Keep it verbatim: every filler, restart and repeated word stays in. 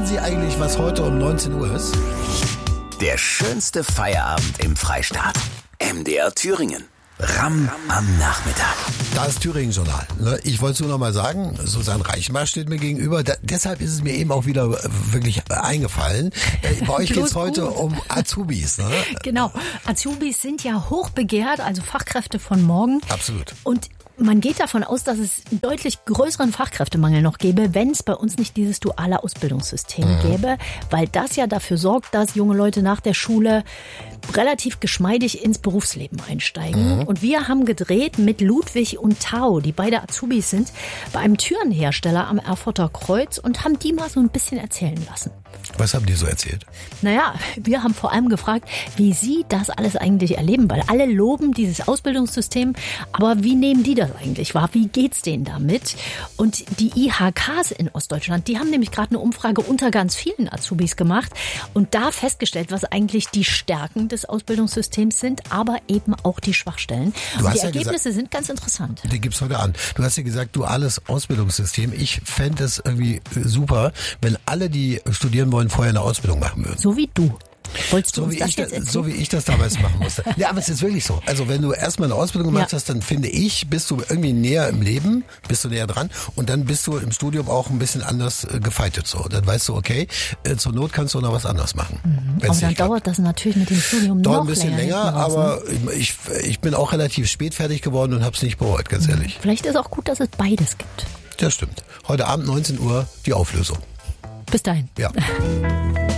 Sie eigentlich, was heute um neunzehn Uhr ist? Der schönste Feierabend im Freistaat. M D R Thüringen. Ram am Nachmittag. Da ist Thüringen-Journal. Ich wollte es nur noch mal sagen, Susanne Reichenbach steht mir gegenüber. Da, deshalb ist es mir eben auch wieder wirklich eingefallen. Bei euch geht es heute um Azubis. Ne? Genau. Azubis sind ja hochbegehrt, also Fachkräfte von morgen. Absolut. Und man geht davon aus, dass es einen deutlich größeren Fachkräftemangel noch gäbe, wenn es bei uns nicht dieses duale Ausbildungssystem mhm. gäbe, weil das ja dafür sorgt, dass junge Leute nach der Schule relativ geschmeidig ins Berufsleben einsteigen. Mhm. Und wir haben gedreht mit Ludwig und Tao, die beide Azubis sind, bei einem Türenhersteller am Erfurter Kreuz und haben die mal so ein bisschen erzählen lassen. Was haben die so erzählt? Naja, wir haben vor allem gefragt, wie sie das alles eigentlich erleben, weil alle loben dieses Ausbildungssystem, aber wie nehmen die das eigentlich wahr? Wie geht's denen damit? Und die I H Ks in Ostdeutschland, die haben nämlich gerade eine Umfrage unter ganz vielen Azubis gemacht und da festgestellt, was eigentlich die Stärken des Ausbildungssystems sind, aber eben auch die Schwachstellen. Du und die ja Ergebnisse gesagt, sind ganz interessant. Die gibt's heute an. Du hast ja gesagt, duales Ausbildungssystem. Ich fände es irgendwie super, wenn alle, die studieren wollen, vorher eine Ausbildung machen würden. So wie du. Wolltest du so, uns wie das ich jetzt da, so wie ich das damals machen musste. Ja, aber es ist wirklich so. Also wenn du erstmal eine Ausbildung gemacht ja. hast, dann finde ich, bist du irgendwie näher im Leben, bist du näher dran und dann bist du im Studium auch ein bisschen anders äh, gefeitet. So. Dann weißt du, okay, äh, zur Not kannst du noch was anderes machen. Mhm. Aber dann dauert das natürlich mit dem Studium dauert noch ein bisschen länger, raus, aber ne? ich, ich bin auch relativ spät fertig geworden und habe es nicht bereut, ganz ehrlich. Vielleicht ist auch gut, dass es beides gibt. Das stimmt. Heute Abend neunzehn Uhr die Auflösung. Bis dahin. Ja.